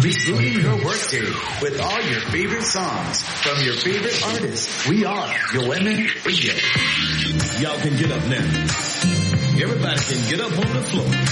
rebooting your workday with all your favorite songs from your favorite artists. We are Joanna Radio. Y'all can get up now. Everybody can get up on the floor.